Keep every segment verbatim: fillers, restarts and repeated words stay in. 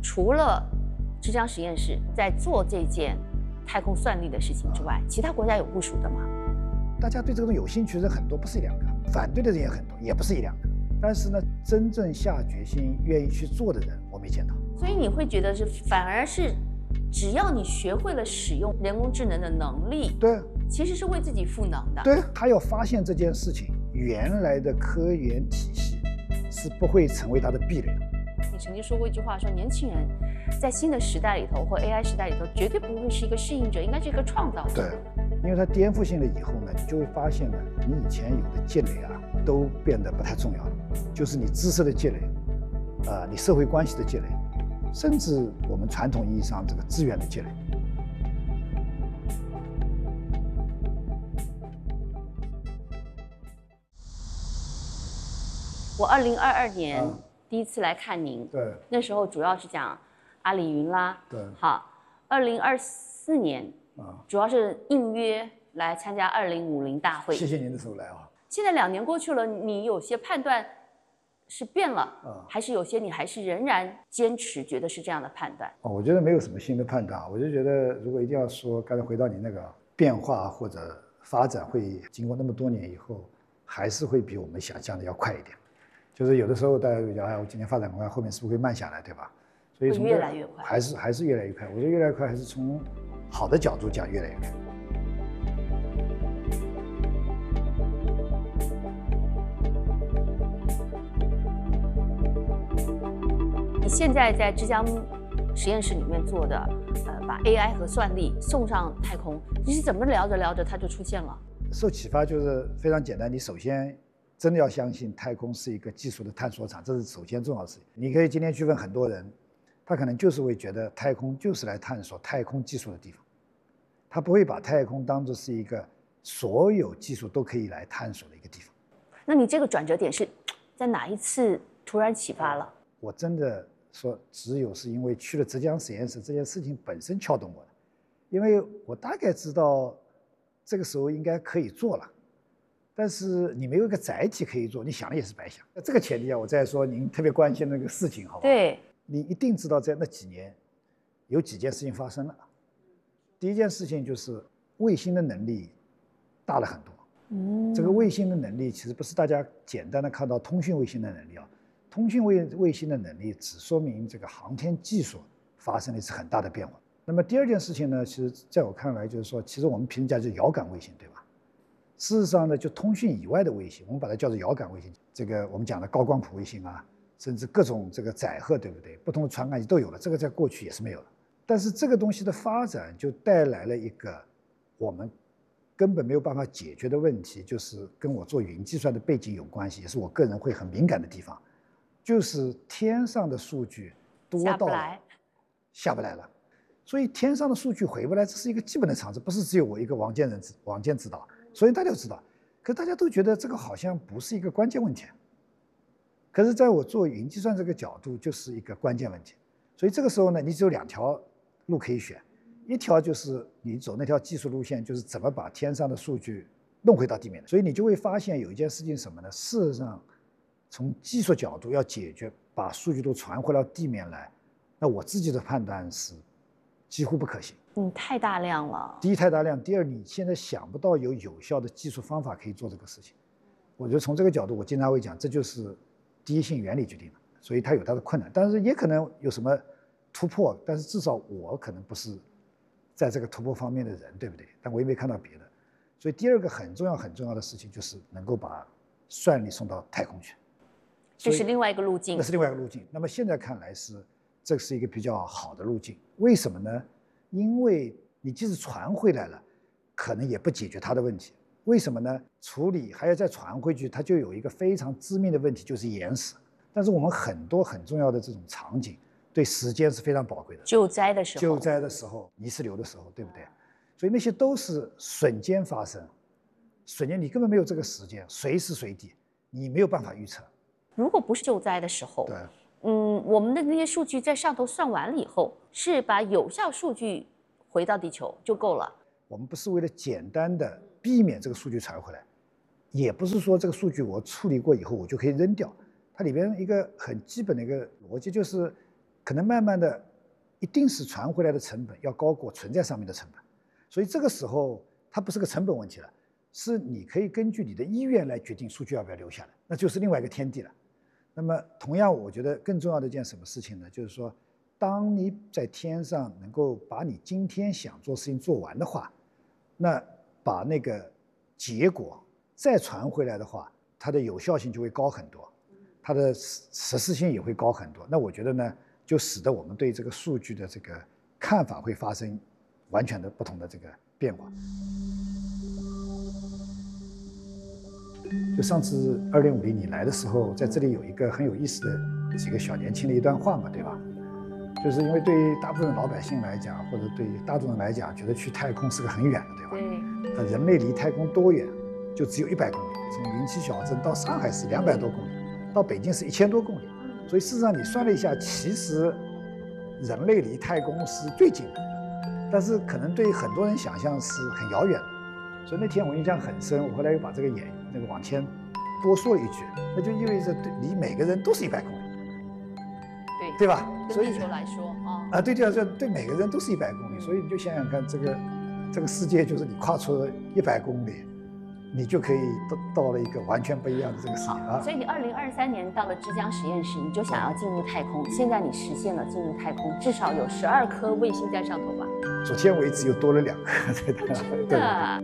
除了浙江实验室在做这件太空算力的事情之外，其他国家有部署的吗？ 大家对这个东西有兴趣的人很多，不是一两个；反对的人也很多，也不是一两个。但是呢，真正下决心愿意去做的人，我没见到。 所以你会觉得是，反而是，只要你学会了使用人工智能的能力， 对， 其实是为自己赋能的。 对，他要发现这件事情，原来的科研体系是不会成为他的壁垒的。 你曾经说过一句话，说年轻人在新的时代里头或 A I 时代里头，绝对不会是一个适应者，应该是一个创造者。 对，因为它颠覆性了以后呢，你就会发现呢，你以前有的积累啊，都变得不太重要了，就是你知识的积累，啊、呃，你社会关系的积累，甚至我们传统意义上这个资源的积累。 我二零二二年。 啊第一次来看您， 对， 那时候主要是讲阿里云啦， 对， 好，二零二四年啊，主要是应约来参加二零五零大会。 谢谢您的时候来啊。 现在两年过去了，你有些判断是变了啊， 还是有些你还是仍然坚持觉得是这样的判断？ 哦，我觉得没有什么新的判断，我就觉得如果一定要说，刚才回到你那个变化或者发展，会经过那么多年以后，还是会比我们想象的要快一点。就是有的时候大家会讲，哎，我今天发展快，后面是不是会慢下来，对吧？所以从越来越快， 还是还是越来越快。我觉得越来越快，还是从好的角度讲越来越快。 你现在在浙江实验室里面做的，呃，把 A I 和算力送上太空，你是怎么聊着聊着它就出现了？ 受启发就是非常简单，你首先。真的要相信太空是一个技术的探索场，这是首先重要的事情。你可以今天去问很多人，他可能就是会觉得太空就是来探索太空技术的地方，他不会把太空当作是一个所有技术都可以来探索的一个地方。 那你这个转折点是在哪一次突然启发了？ 我真的说，只有是因为去了浙江实验室这件事情本身撬动我的，因为我大概知道这个时候应该可以做了。但是你没有一个载体可以做，你想了也是白想。在这个前提下，我再说您特别关心的那个事情，好吧？ 对， 你一定知道，在那几年，有几件事情发生了。第一件事情就是卫星的能力大了很多。嗯，这个卫星的能力其实不是大家简单的看到通讯卫星的能力啊，通讯卫卫星的能力只说明这个航天技术发生了一次很大的变化。那么第二件事情呢，其实在我看来就是说，其实我们评价就是遥感卫星，对吧？事实上呢，就通讯以外的卫星，我们把它叫做遥感卫星。这个我们讲的高光谱卫星啊，甚至各种这个载荷，对不对？不同的传感器都有了，这个在过去也是没有的。但是这个东西的发展就带来了一个我们根本没有办法解决的问题，就是跟我做云计算的背景有关系，也是我个人会很敏感的地方，就是天上的数据多到了下不来了。所以天上的数据回不来，这是一个基本的常识，不是只有我一个王建人知王建知道。所以大家都知道，可是大家都觉得这个好像不是一个关键问题。可是在我做云计算这个角度，就是一个关键问题。所以这个时候呢，你只有两条路可以选，一条就是你走那条技术路线，就是怎么把天上的数据弄回到地面。所以你就会发现有一件事情什么呢？事实上，从技术角度要解决把数据都传回到地面来，那我自己的判断是几乎不可行。 嗯，太大量了。 第一，太大量；第二，你现在想不到有有效的技术方法可以做这个事情。我觉得从这个角度，我经常会讲，这就是第一性原理决定的，所以它有它的困难，但是也可能有什么突破。但是至少我可能不是在这个突破方面的人，对不对？但我也没看到别的。所以第二个很重要很重要的事情就是能够把算力送到太空去， 这是另外一个路径。 那是另外一个路径。那么现在看来是这是一个比较好的路径。为什么呢？因为你即使传回来了，可能也不解决它的问题。为什么呢？处理还要再传回去，它就有一个非常致命的问题，就是延时。但是我们很多很重要的这种场景，对时间是非常宝贵的。 救灾的时候， 救灾的时候，泥石流的时候，对不对？所以那些都是瞬间发生，瞬间你根本没有这个时间，随时随地你没有办法预测。 如果不是救灾的时候， 对。 嗯，我们的那些数据在上头算完了以后，是把有效数据回到地球就够了。 我们不是为了简单的避免这个数据传回来，也不是说这个数据我处理过以后我就可以扔掉。它里边一个很基本的一个逻辑就是， 可能慢慢的，一定是传回来的成本要高过存在上面的成本，所以这个时候它不是个成本问题了，是你可以根据你的意愿来决定数据要不要留下来，那就是另外一个天地了。那么同样，我觉得更重要的一件什么事情呢？就是说，当你在天上能够把你今天想做事情做完的话，那把那个结果再传回来的话，它的有效性就会高很多，它的实施性也会高很多。那我觉得呢，就使得我们对这个数据的这个看法会发生完全的不同的这个变化。就上次二零五零你来的时候，在这里有一个很有意思的几个小年轻的一段话嘛，对吧？就是因为对于大部分老百姓来讲，或者对于大众人来讲，觉得去太空是个很远的，对吧？ 对。 呃，人类离太空多远？就只有一百公里。从灵溪小镇到上海是两百多公里，到北京是一千多公里。所以事实上你算了一下，其实人类离太空是最近的，但是可能对于很多人想象是很遥远的。所以那天我印象很深，我后来又把这个演那个往前多说了一句，那就意味着对离每个人都是一百公里， 对对吧？所以对地球来说啊， 啊，对对啊，这对每个人都是一百公里，所以你就想想看，这个这个世界就是你跨出了一百公里，你就可以到到了一个完全不一样的这个世界啊。 所以你二零二三年到了浙江实验室，你就想要进入太空，现在你实现了进入太空，至少有十二颗卫星在上头吧？ 昨天为止又多了两颗在那。 真的。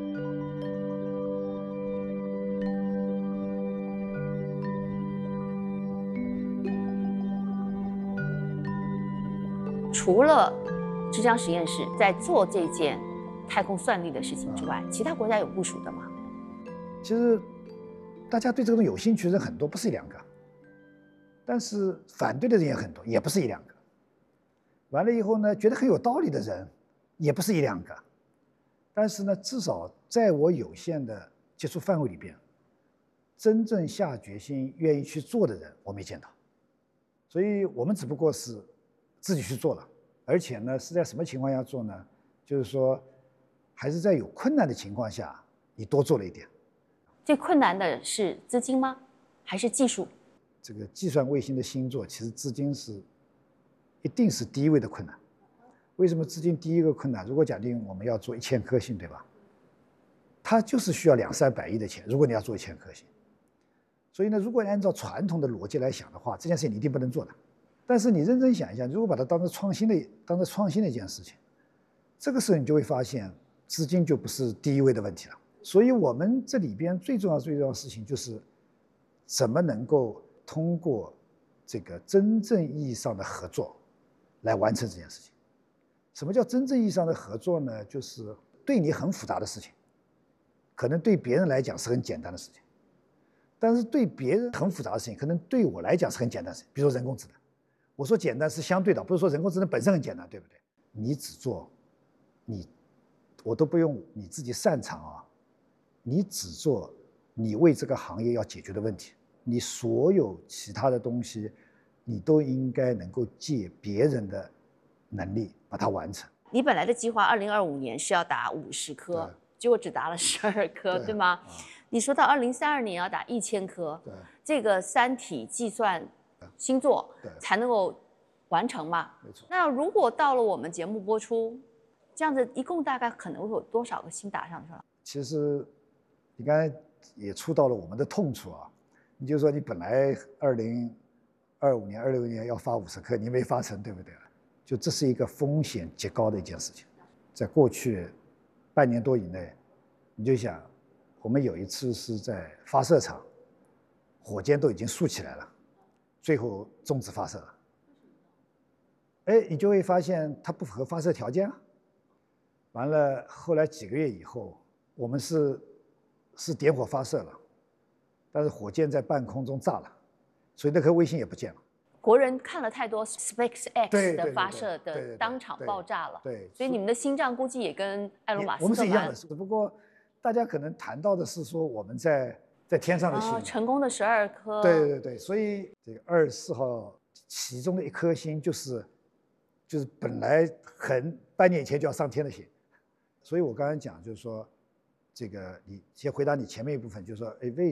除了浙江实验室在做这件太空算力的事情之外，其他国家有部署的吗？ 其实大家对这个东西有兴趣的人很多，不是一两个，但是反对的人也很多，也不是一两个。完了以后呢，觉得很有道理的人也不是一两个，但是呢，至少在我有限的接触范围里边，真正下决心愿意去做的人我没见到，所以我们只不过是自己去做了。而且呢，是在什么情况下做呢？就是说，还是在有困难的情况下，你多做了一点。 最困难的是资金吗？还是技术？ 这个计算卫星的星座，其实资金是一定是第一位的困难。为什么资金第一个困难？如果假定我们要做一千颗星，对吧？它就是需要两三百亿的钱。如果你要做一千颗星，所以呢，如果你按照传统的逻辑来想的话，这件事情你一定不能做的。但是你认真想一下，如果把它当成创新的、当成创新的一件事情，这个时候你就会发现，资金就不是第一位的问题了。所以我们这里边最重要、最重要的事情就是，怎么能够通过这个真正意义上的合作，来完成这件事情。什么叫真正意义上的合作呢？就是对你很复杂的事情，可能对别人来讲是很简单的事情，但是对别人很复杂的事情，可能对我来讲是很简单的事情。比如说人工智能。我说简单是相对的，不是说人工智能本身很简单，对不对？你只做，你，我都不用你自己擅长啊，你只做你为这个行业要解决的问题，你所有其他的东西，你都应该能够借别人的能力把它完成。 你本来的计划二零二五年是要打五十颗，结果只打了十二颗， 对, 对吗？啊、你说到二零三二年要打一千颗，对，这个三体计算星座才能够完成嘛？ 没错。 那如果到了我们节目播出，这样子一共大概可能会有多少个星打上去了？ 其实你刚才也触到了我们的痛处啊。你就说你本来二零二五年、二六年要发五十颗，你没发成，对不对？就这是一个风险极高的一件事情。在过去半年多以内，你就想，我们有一次是在发射场，火箭都已经竖起来了。最后终止发射了，哎，你就会发现它不符合发射条件啊。完了，后来几个月以后，我们是是点火发射了，但是火箭在半空中炸了，所以那颗卫星也不见了。 国人看了太多 SpaceX 的发射的当场爆炸了， 对， 所以你们的心脏估计也跟埃隆马斯克我们是一样的，只不过大家可能谈到的是说我们在。在天上的星、 哦，成功的十二颗。 对对对，所以这个二十四号其中的一颗星就是，就是本来很半年以前就要上天的星，所以我刚才讲就是说，这个你先回答你前面一部分，就是说，哎，为